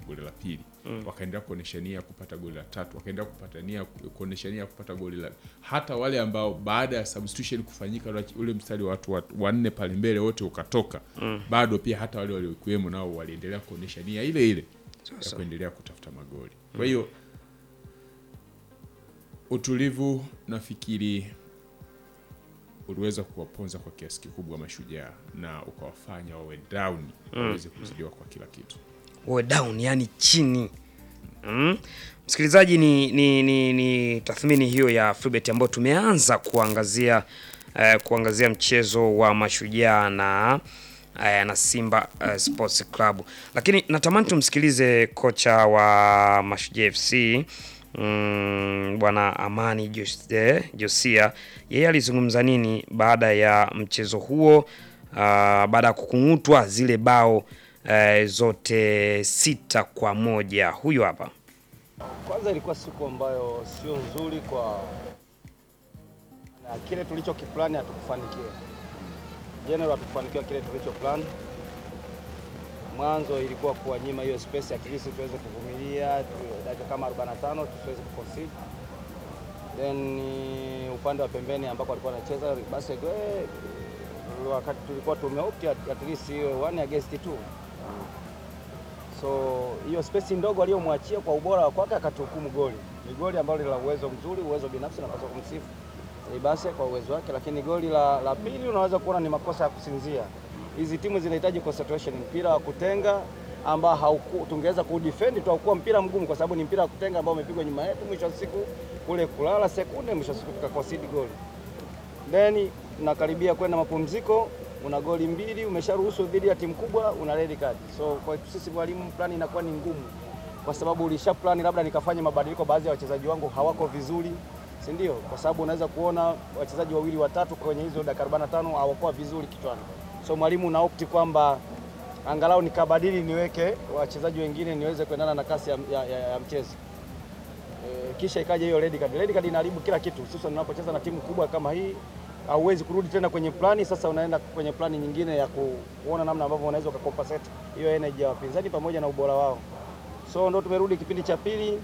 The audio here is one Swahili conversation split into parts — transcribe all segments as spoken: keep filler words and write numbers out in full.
goli la pili. Mm. Wakaendelea kuonesha nia kupata goli la tatu, wakaendelea kupata nia kuonesha nia kupata goli la hata wale ambao baada ya substitution kufanyika ule mstari wa watu wanne pale mbele wote ukatoka. Mm. Bado pia hata wale waliokuwemo nao waliendelea kuonesha nia ile ile ya kuendelea kutafuta magoli. Mm. Kwa hiyo utulivu nafikiri uliweza kuwaponza kwa kiasi kikubwa Mashujaa na ukawafanya wawe down, mm. waweze kuzidiwa kwa kila kitu. Wawe down yani chini. Mm. Msikilizaji, ni, ni, ni, ni tathmini hiyo ya Freebet ambayo tumeanza kuangazia eh, kuangazia mchezo wa Mashujaa na eh, na Simba eh, Sports Club. Lakini natamani tumsikilize kocha wa Mashujaa F C Mm, Bwana Amani Jose, Josia. Yeye alizungumza nini baada ya mchezo huo, uh, baada ya kukungutwa zile bao uh, zote sita kwa moja. Huyu hapa. Kwanza ilikuwa siku ambayo sio nzuri kwa na kile tulichokiplani hatukufanikiwa. General hatukufanikiwa kile tulichoplan. Mwanzo ilikuwa kuwanyima hiyo space at least tuweze kuvumilia dakika kama arobaini na tano tuweze kuconcede. Then upande wa pembeni ambako walikuwa wanacheza basi eh, wakati tulikuwa tumeopt at least hiyo one against two. So hiyo space ndogo aliyomwachia kwa ubora wake akatuhukumu goli. Ni goli ambalo lina uwezo mzuri, uwezo binafsi na paswa kumsifu Ibase kwa uwezo wake, lakini goli la, la pili unaweza kuona ni makosa ya kusinzia. Hizi timu zinahitaji concentration, mpira wa kutenga ambao hauku tungeweza kudefend tu au mpira mgumu kwa sababu ni mpira wa kutenga ambao umepigwa nyuma yetu, mwisho wa siku kule kulala sekunde, mwisho wa siku tukaconcede goal. Then nakaribia kwenda mapumziko, una goli mbili umesharuhusu dhidi ya timu kubwa, una red card. So kwa sisi walimu plan inakuwa ni ngumu kwa sababu ulisha plan labda nikafanya mabadiliko, baadhi ya wachezaji wangu hawako vizuri, si ndio? Kwa sababu unaweza kuona wachezaji wawili watatu kwenye hizo dakika arobaini na tano hawakuwa vizuri kichwani. So mwalimu na opti kwamba angalau nikabadili niweke wachezaji wengine niweze kuendana na kasi ya, ya, ya, ya mchezo. E, kisha ikaja hiyo red card. Red card inaharibu kila kitu. Sasa unapocheza na timu kubwa kama hii, hauwezi kurudi tena kwenye plani, sasa unaenda kwenye plani nyingine ya kuona namna ambavyo unaweza kucompensate hiyo energy ya wapinzani pamoja na ubora wao. So ndio tumerudi kipindi cha pili.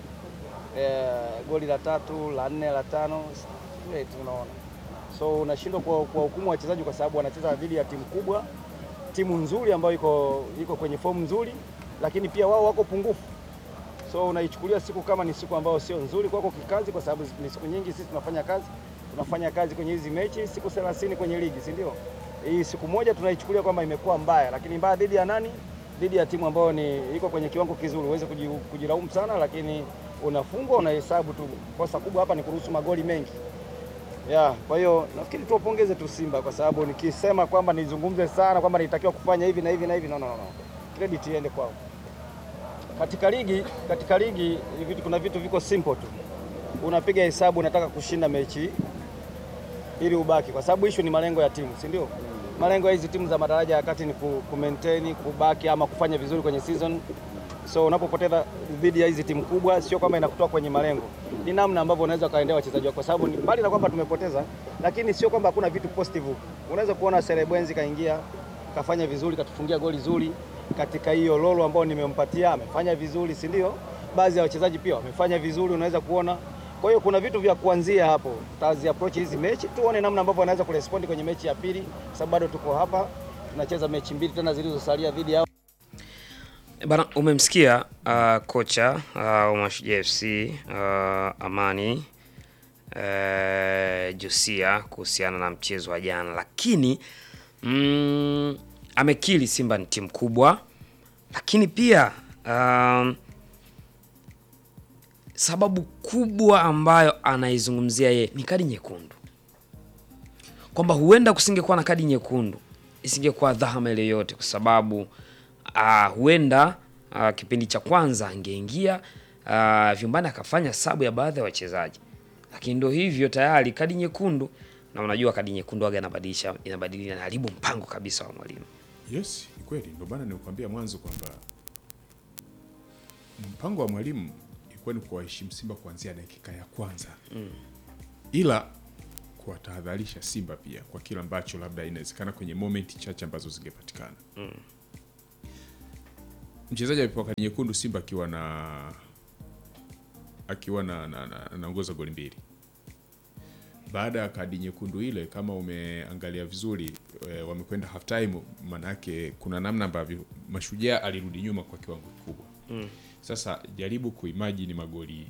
E, goli la tatu, la nne, la tano, straight unaona. So unashindwa kwa kwa hukumu wachezaji kwa sababu wanacheza dhidi ya timu kubwa, timu nzuri ambayo iko iko kwenye form nzuri, lakini pia wao wako pungufu. So unaichukulia siku kama ni siku ambayo sio nzuri kwako kikazi, kwa sababu ni siku nyingi sisi tunafanya kazi, tunafanya kazi kwenye hizi mechi siku thelathini kwenye ligi, si ndio? Hii siku moja tunaichukulia kwamba imekuwa mbaya, lakini mbaya dhidi ya nani? Dhidi ya timu ambayo ni iko kwenye kiwango kizuri. Uweze kujilaumu sana, lakini unafungwa, unahesabu tu. Kosa kubwa hapa ni kuruhusu magoli mengi. Ya, kwa hiyo nafikiri tuwapongeze tu Simba kwa sababu nikisema kwamba nizungumze sana kwamba nilitakiwa kufanya hivi na hivi na hivi, no no no. Credit iende kwao. Katika ligi, katika ligi vitu, kuna vitu viko simple tu. Unapiga hesabu unataka kushinda mechi ili ubaki, kwa sababu issue ni malengo ya timu, si ndio? Malengo ya hizi timu za madaraja ya kati ni ku maintain, kubaki ama kufanya vizuri kwenye season. So unapopoteza dhidi ya hizi timu kubwa sio kwamba inakutoa kwenye malengo. Ni namna ambavyo unaweza kaendea wachezaji wako, kwa sababu ni mbali na kwamba tumepoteza, lakini sio kwamba hakuna vitu positive. Unaweza kuona Serebwenzi kaingia, kafanya vizuri, katufungia goli zuri katika hiyo lolo ambao nimempatia, amefanya vizuri, si ndio? Baadhi ya wachezaji pia wamefanya vizuri, unaweza kuona. Kwa hiyo kuna vitu vya kuanzia hapo. Tutazi approach hizi mechi, tuone namna ambavyo wanaweza kurespond kwenye mechi ya pili, sababu bado tuko hapa, tunacheza mechi mbili tena zilizosalia dhidi ya Bana, umemsikia uh, kocha uh, wa Mashujaa F C uh, Amani uh, Josia kuhusiana na mchezo wa jana, lakini mm, amekiri Simba ni timu kubwa, lakini pia um, sababu kubwa ambayo anaizungumzia yeye ni kadi nyekundu, kwamba huenda kusingekuwa na kadi nyekundu isingekuwa dhahama ile yote, kwa sababu Uh, huenda uh, kipindi cha kwanza angeingia uh, vyumbani akafanya sabu ya baadhi ya wachezaji, lakini ndio hivyo tayari kadi nyekundu, na unajua kadi nyekundu aga inabadilisha inabadilisha na haribu mpango kabisa wa mwalimu. Yes, ni kweli. Ndio maana nilikwambia mwanzo kwamba mpango wa mwalimu ilikuwa ni kuwaheshimu Simba kuanzia dakika ya kwanza. Mm. Ila kuwatahadharisha Simba pia kwa kila ambacho labda inawezekana kwenye moment chache ambazo zingepatikana. Mm. mchezaji alipewa kadi nyekundu Simba akiwa na akiwa na anaongoza goli mbili. Baada ya kadi nyekundu ile, kama umeangalia vizuri, e, wamekwenda half time, manake kuna namna ambavyo Mashujaa alirudi nyuma kwa kiwango kikubwa. Mm. Sasa jaribu kuimagine magoli